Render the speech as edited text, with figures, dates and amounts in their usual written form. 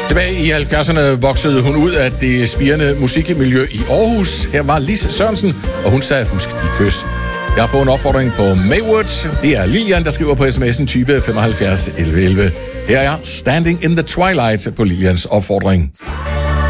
Tilbage i 70'erne voksede hun ud af det spirende musikmiljø i Aarhus. Her var Lis Sørensen, og hun sagde, husk de kys. Jeg har fået en opfordring på Maywood. Det er Lilian, der skriver på sms'en type 75 11 11. Her er Standing in the Twilight på Lilians opfordring.